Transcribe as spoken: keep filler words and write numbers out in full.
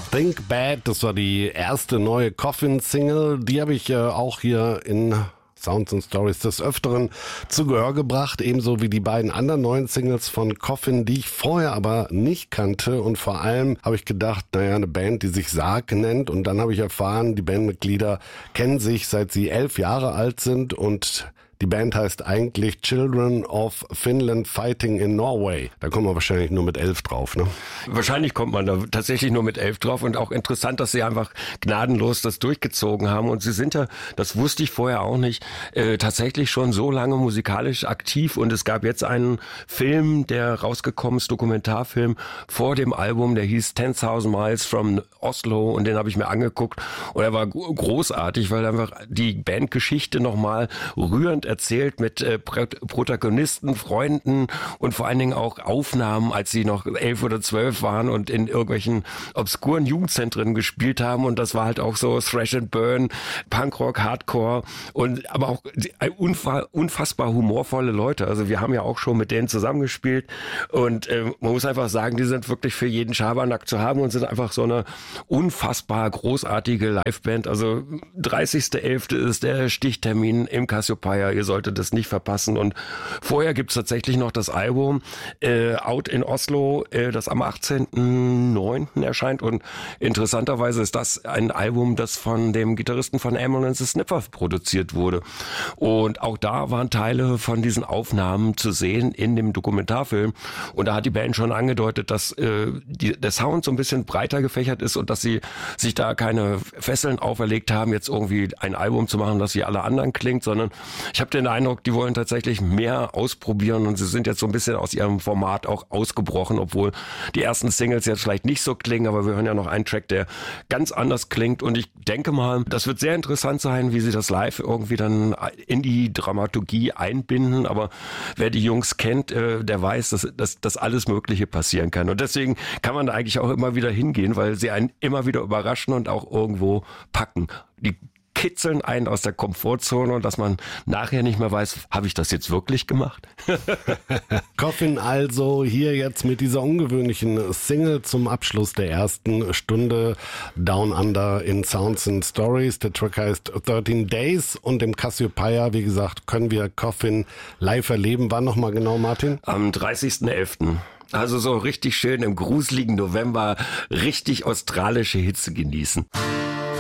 Think Bad, das war die erste neue Coffin-Single. Die habe ich äh, auch hier in Sounds and Stories des Öfteren zu Gehör gebracht, ebenso wie die beiden anderen neuen Singles von Coffin, die ich vorher aber nicht kannte. Und vor allem habe ich gedacht, naja, eine Band, die sich Sarg nennt. Und dann habe ich erfahren, die Bandmitglieder kennen sich, seit sie elf Jahre alt sind, und die Band heißt eigentlich Children of Finland Fighting in Norway. Da kommt man wahrscheinlich nur mit elf drauf, ne? Wahrscheinlich kommt man da tatsächlich nur mit elf drauf, und auch interessant, dass sie einfach gnadenlos das durchgezogen haben. Und sie sind ja, das wusste ich vorher auch nicht, äh, tatsächlich schon so lange musikalisch aktiv. Und es gab jetzt einen Film, der rausgekommen ist, Dokumentarfilm vor dem Album, der hieß ten-thousand Miles from Oslo, und den habe ich mir angeguckt. Und er war großartig, weil einfach die Bandgeschichte nochmal rührend erzählt mit äh, Protagonisten, Freunden und vor allen Dingen auch Aufnahmen, als sie noch elf oder zwölf waren und in irgendwelchen obskuren Jugendzentren gespielt haben. Und das war halt auch so Thrash and Burn, Punkrock, Hardcore, und aber auch unfa- unfassbar humorvolle Leute. Also wir haben ja auch schon mit denen zusammengespielt, und äh, man muss einfach sagen, die sind wirklich für jeden Schabernack zu haben und sind einfach so eine unfassbar großartige Liveband. Also dreißigster elfter ist der Stichtermin im Cassiopeia. Ihr solltet das nicht verpassen. Und vorher gibt's tatsächlich noch das Album äh, Out in Oslo, äh, das am achtzehnten neunten erscheint. Und interessanterweise ist das ein Album, das von dem Gitarristen von Amon and the Sniffers produziert wurde. Und auch da waren Teile von diesen Aufnahmen zu sehen in dem Dokumentarfilm. Und da hat die Band schon angedeutet, dass äh, die, der Sound so ein bisschen breiter gefächert ist und dass sie sich da keine Fesseln auferlegt haben, jetzt irgendwie ein Album zu machen, das wie alle anderen klingt, sondern ich habe den Eindruck, die wollen tatsächlich mehr ausprobieren, und sie sind jetzt so ein bisschen aus ihrem Format auch ausgebrochen, obwohl die ersten Singles jetzt vielleicht nicht so klingen, aber wir hören ja noch einen Track, der ganz anders klingt, und ich denke mal, das wird sehr interessant sein, wie sie das live irgendwie dann in die Dramaturgie einbinden, aber wer die Jungs kennt, der weiß, dass, dass, dass alles Mögliche passieren kann, und deswegen kann man da eigentlich auch immer wieder hingehen, weil sie einen immer wieder überraschen und auch irgendwo packen. Die kitzeln einen aus der Komfortzone, und dass man nachher nicht mehr weiß, habe ich das jetzt wirklich gemacht? Coffin also hier jetzt mit dieser ungewöhnlichen Single zum Abschluss der ersten Stunde Down Under in Sounds and Stories. Der Track heißt thirteen Days, und im Cassiopeia, wie gesagt, können wir Coffin live erleben. Wann nochmal genau, Martin? Am dreißigsten elften Also so richtig schön im gruseligen November richtig australische Hitze genießen.